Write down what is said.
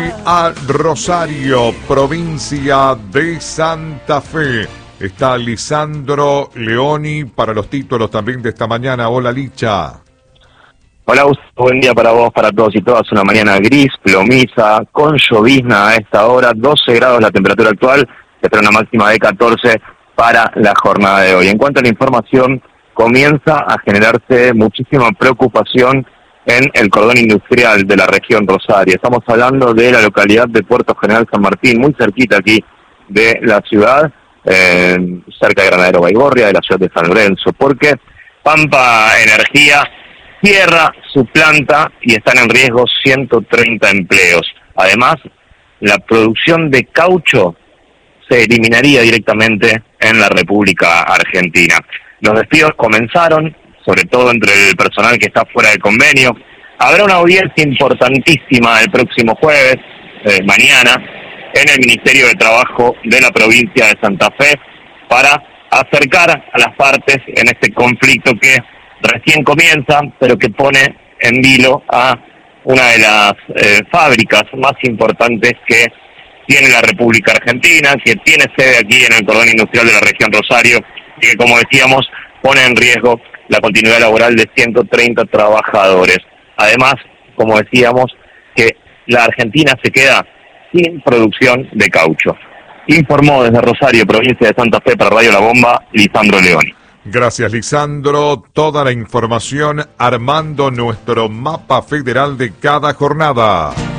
a Rosario, provincia de Santa Fe. Está Lisandro Leoni para los títulos también de esta mañana. Hola, Licha. Hola, Gustavo, buen día para vos, para todos y todas. Una mañana gris, plomiza, con llovizna a esta hora, 12 grados la temperatura actual, se espera una máxima de 14 para la jornada de hoy. En cuanto a la información, comienza a generarse muchísima preocupación en el cordón industrial de la región Rosario. Estamos hablando de la localidad de Puerto General San Martín, muy cerquita aquí de la ciudad, cerca de Granadero Baigorria, de la ciudad de San Lorenzo, porque Pampa Energía cierra su planta y están en riesgo 130 empleos. Además, la producción de caucho se eliminaría directamente en la República Argentina. Los despidos comenzaron, sobre todo entre el personal que está fuera del convenio. Habrá una audiencia importantísima el próximo jueves, mañana, en el Ministerio de Trabajo de la provincia de Santa Fe, para acercar a las partes en este conflicto que recién comienza, pero que pone en vilo a una de las fábricas más importantes que tiene la República Argentina, que tiene sede aquí en el cordón industrial de la región Rosario, y que, como decíamos, pone en riesgo la continuidad laboral de 130 trabajadores. Además, como decíamos, que la Argentina se queda sin producción de caucho. Informó desde Rosario, provincia de Santa Fe, para Radio La Bomba, Lisandro Leoni. Gracias, Lisandro. Toda la información armando nuestro mapa federal de cada jornada.